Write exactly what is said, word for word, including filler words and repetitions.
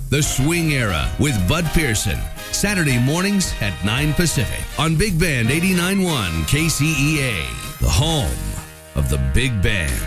The Swing Era with Bud Pearson. Saturday mornings at nine Pacific on Big Band eighty-nine point one K C E A, the home of the Big Band.